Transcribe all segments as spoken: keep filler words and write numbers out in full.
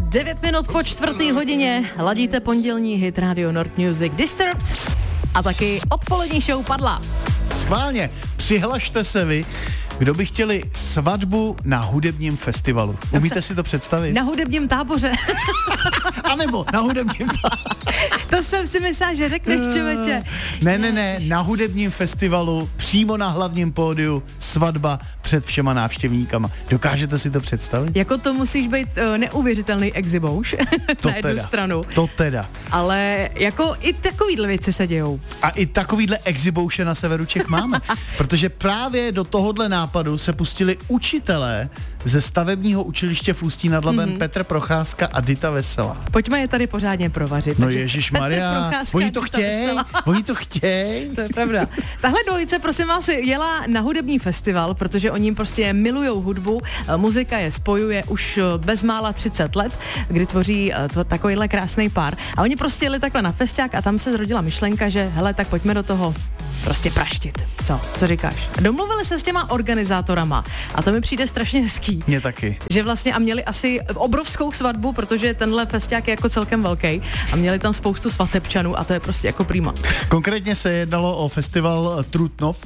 Devět minut po čtvrtý hodině ladíte pondělní hit Radio Nord Music Disturbed a taky odpolední show Padla. Schválně, přihlašte se vy, kdo by chtěli svatbu na hudebním festivalu. Umíte si to představit? Na hudebním táboře. A nebo na hudebním táboře. To jsem si myslela, že řekneš, člověče. Ne, ne, ne, na hudebním festivalu, přímo na hlavním pódiu, svatba před všema návštěvníkama. Dokážete si to představit? Jako to musíš být uh, neuvěřitelný exibouš na jednu teda, stranu. To teda. Ale jako i takovýhle věci se dějou. A i takovýhle exibouše na severu Čech máme. Protože právě do tohohle nápadu se pustili učitelé ze stavebního učiliště v Ústí nad Labem, mm-hmm. Petr Procházka a Dita Veselá. Pojďme je tady pořádně provařit. No ježišmarja, oni to chtějí, oni to chtějí. To je pravda. Tahle dvojice, prosím vás, jela na hudební festival, protože oni prostě milujou hudbu, muzika je spojuje už bezmála třicet let, kdy tvoří to, takovýhle krásný pár. A oni prostě jeli takhle na festiák a tam se zrodila myšlenka, že hele, tak pojďme do toho prostě praštit. Co? Co říkáš? Domluvili se s těma organizátorama a to mi přijde strašně hezký. Mně taky. Že vlastně a měli asi obrovskou svatbu, protože tenhle festiák je jako celkem velký a měli tam spoustu svatebčanů a to je prostě jako prima. Konkrétně se jednalo o festival Trutnov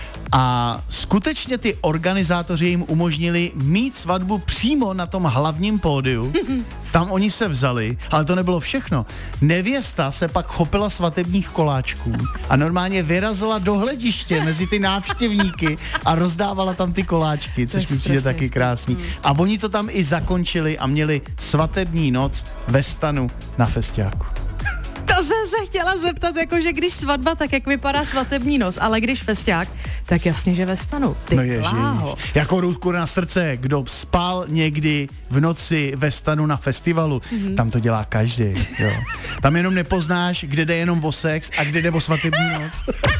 a skutečně ty organizátoři jim umožnili mít svatbu přímo na tom hlavním pódiu. Tam oni se vzali, ale to nebylo všechno. Nevěsta se pak chopila svatebních koláčků a normálně vyrazila do hlediště mezi ty návštěvníky a rozdávala tam ty koláčky, což mi přijde taky krásný. A oni to tam i zakončili a měli svatební noc ve stanu na festiáku. To jsem se chtěla zeptat, jakože když svatba, tak jak vypadá svatební noc, ale když festiák, tak jasně, že ve stanu. Ty no ježiš. Jako ruku na srdce, kdo spal někdy v noci ve stanu na festivalu, mm-hmm. tam to dělá každý. Jo. Tam jenom nepoznáš, kde jde jenom o sex a kde jde o svatební noc.